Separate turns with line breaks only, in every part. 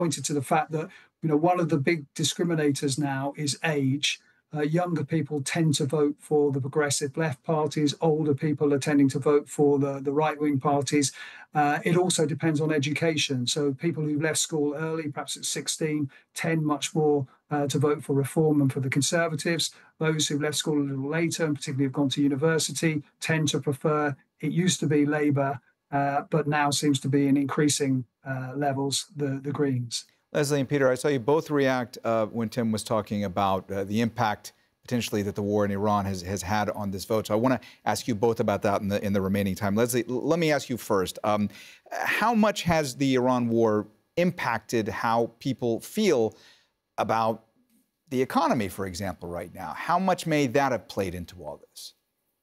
pointed to the fact that, one of the big discriminators now is age. Younger people tend to vote for the progressive left parties. Older people are tending to vote for the right-wing parties. It also depends on education. So people who left school early, perhaps at 16, tend much more to vote for Reform and for the Conservatives. Those who left school a little later, and particularly have gone to university, tend to prefer, it used to be Labour, but now seems to be in increasing levels, the Greens.
Leslie and Peter, I saw you both react when Tim was talking about the impact potentially that the war in Iran has had on this vote. So I want to ask you both about that in the remaining time. Leslie, let me ask you first. How much has the Iran war impacted how people feel about the economy, for example, right now? How much may that have played into all this?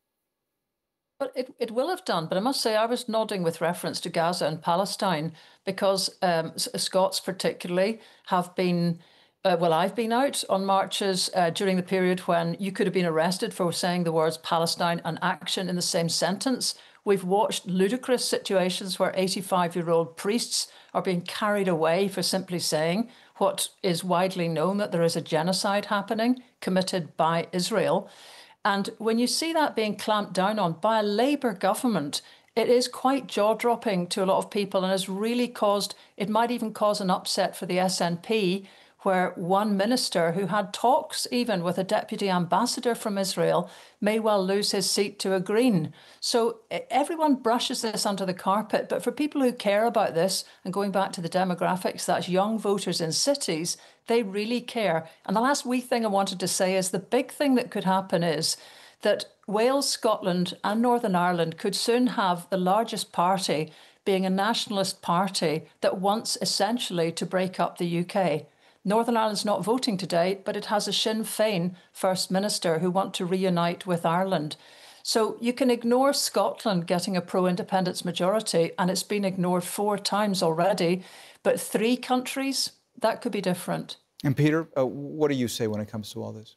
Well, it will have done, but I must say I was nodding with reference to Gaza and Palestine because Scots particularly have been, I've been out on marches during the period when you could have been arrested for saying the words Palestine and action in the same sentence. We've watched ludicrous situations where 85-year-old priests are being carried away for simply saying what is widely known, that there is a genocide happening committed by Israel. And when you see that being clamped down on by a Labour government, it is quite jaw-dropping to a lot of people and has really it might even cause an upset for the SNP, where one minister who had talks even with a deputy ambassador from Israel may well lose his seat to a Green. So everyone brushes this under the carpet. But for people who care about this, and going back to the demographics, that's young voters in cities, they really care. And the last wee thing I wanted to say is the big thing that could happen is that Wales, Scotland and Northern Ireland could soon have the largest party being a nationalist party that wants essentially to break up the UK. Northern Ireland's not voting today, but it has a Sinn Féin First Minister who want to reunite with Ireland. So you can ignore Scotland getting a pro-independence majority, and it's been ignored 4 times already. But 3 countries, that could be different.
And Peter, what do you say when it comes to all this?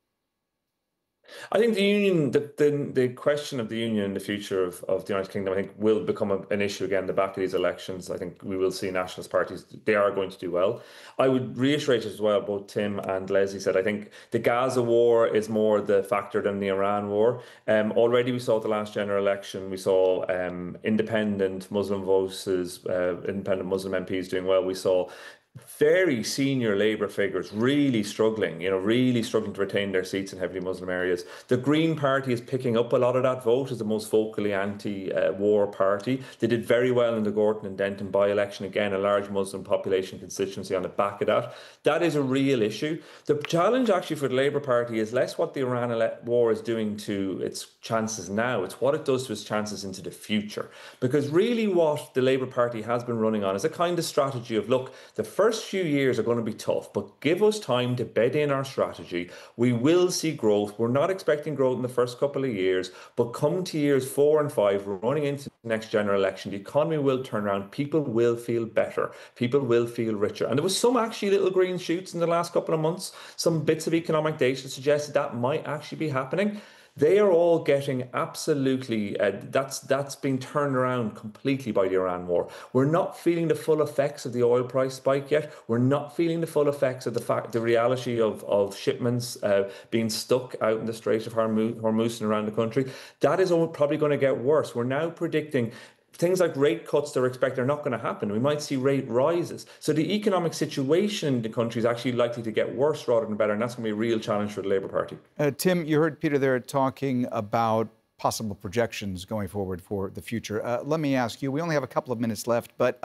I think the union, the question of the union and the future of the United Kingdom, I think will become an issue again in the back of these elections. I think we will see nationalist parties, they are going to do well. I would reiterate as well, both Tim and Leslie said, I think the Gaza war is more the factor than the Iran war. Already we saw at the last general election, we saw independent Muslim voices, independent Muslim MPs doing well. We saw very senior Labour figures really struggling to retain their seats in heavily Muslim areas. The Green Party is picking up a lot of that vote as the most vocally anti-war party. They did very well in the Gorton and Denton by-election. Again, a large Muslim population constituency on the back of that. That is a real issue. The challenge actually for the Labour Party is less what the Iran war is doing to its chances now. It's what it does to its chances into the future. Because really what the Labour Party has been running on is a kind of strategy of, look, the first few years are going to be tough, but give us time to bed in our strategy. We will see growth. We're not expecting growth in the first couple of years, but come to years 4 and 5, we're running into the next general election. The economy will turn around. People will feel better. People will feel richer. And there was some actually little green shoots in the last couple of months. Some bits of economic data suggested that might actually be happening. They are all getting absolutely, that's been turned around completely by the Iran war. We're not feeling the full effects of the oil price spike yet. We're not feeling the full effects of the reality of shipments being stuck out in the Strait of Hormuz and around the country. That is probably going to get worse. We're now predicting things like rate cuts that are expected are not going to happen. We might see rate rises. So the economic situation in the country is actually likely to get worse rather than better, and that's going to be a real challenge for the Labour Party.
Tim, you heard Peter there talking about possible projections going forward for the future. Let me ask you, we only have a couple of minutes left, but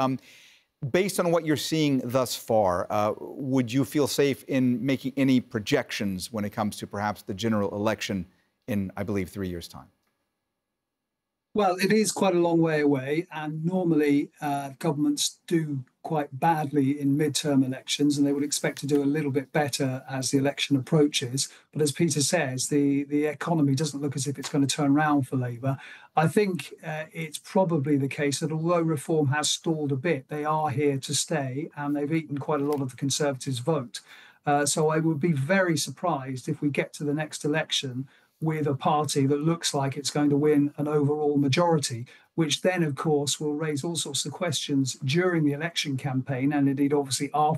based on what you're seeing thus far, would you feel safe in making any projections when it comes to perhaps the general election in, I believe, 3 years' time?
Well, it is quite a long way away, and normally governments do quite badly in midterm elections, and they would expect to do a little bit better as the election approaches. But as Peter says, the economy doesn't look as if it's going to turn around for Labour. I think it's probably the case that although Reform has stalled a bit, they are here to stay, and they've eaten quite a lot of the Conservatives' vote. So I would be very surprised if we get to the next election with a party that looks like it's going to win an overall majority, which then, of course, will raise all sorts of questions during the election campaign and indeed, obviously, after